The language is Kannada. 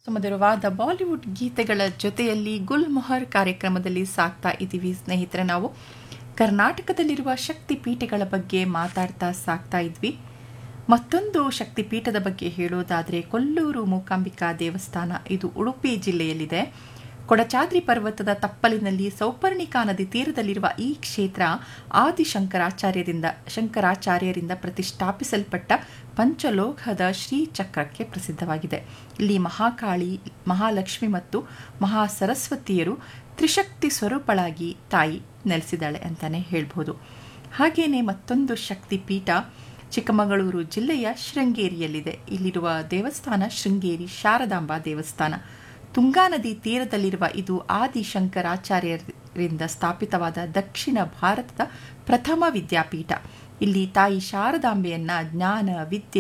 ಸುಮಧುರವಾದ ಬಾಲಿವುಡ್ ಗೀತೆಗಳ ಜೊತೆಯಲ್ಲಿ ಗುಲ್ಮೊಹರ್ ಕಾರ್ಯಕ್ರಮದಲ್ಲಿ ಸಾಕ್ತಾ ಇದ್ದೀವಿ ಸ್ನೇಹಿತರೆ. ನಾವು ಕರ್ನಾಟಕದಲ್ಲಿರುವ ಶಕ್ತಿಪೀಠಗಳ ಬಗ್ಗೆ ಮಾತಾಡ್ತಾ ಸಾಕ್ತಾ ಇದ್ವಿ. ಮತ್ತೊಂದು ಶಕ್ತಿಪೀಠದ ಬಗ್ಗೆ ಹೇಳೋದಾದರೆ ಕೊಲ್ಲೂರು ಮೂಕಾಂಬಿಕಾ ದೇವಸ್ಥಾನ. ಇದು ಉಡುಪಿ ಜಿಲ್ಲೆಯಲ್ಲಿದೆ. ಕೊಡಚಾದ್ರಿ ಪರ್ವತದ ತಪ್ಪಲಿನಲ್ಲಿ ಸೌಪರ್ಣಿಕಾ ನದಿ ತೀರದಲ್ಲಿರುವ ಈ ಕ್ಷೇತ್ರ ಶಂಕರಾಚಾರ್ಯರಿಂದ ಪ್ರತಿಷ್ಠಾಪಿಸಲ್ಪಟ್ಟ ಪಂಚಲೋಹದ ಶ್ರೀಚಕ್ರಕ್ಕೆ ಪ್ರಸಿದ್ಧವಾಗಿದೆ. ಇಲ್ಲಿ ಮಹಾಕಾಳಿ, ಮಹಾಲಕ್ಷ್ಮಿ ಮತ್ತು ಮಹಾಸರಸ್ವತಿಯರು ತ್ರಿಶಕ್ತಿ ಸ್ವರೂಪಳಾಗಿ ತಾಯಿ ನೆಲೆಸಿದ್ದಾಳೆ ಅಂತಾನೆ ಹೇಳ್ಬೋದು. ಹಾಗೇನೆ ಮತ್ತೊಂದು ಶಕ್ತಿಪೀಠ ಚಿಕ್ಕಮಗಳೂರು ಜಿಲ್ಲೆಯ ಶೃಂಗೇರಿಯಲ್ಲಿದೆ. ಇಲ್ಲಿರುವ ದೇವಸ್ಥಾನ ಶೃಂಗೇರಿ ಶಾರದಾಂಬಾ ದೇವಸ್ಥಾನ. ತುಂಗಾ ನದಿ ತೀರದಲ್ಲಿರುವ ಇದು ಆದಿ ಶಂಕರಾಚಾರ್ಯರಿಂದ ಸ್ಥಾಪಿತವಾದ ದಕ್ಷಿಣ ಭಾರತದ ಪ್ರಥಮ ವಿದ್ಯಾಪೀಠ. ಇಲ್ಲಿ ತಾಯಿ ಶಾರದಾಂಬೆಯನ್ನ ಜ್ಞಾನ, ವಿದ್ಯೆ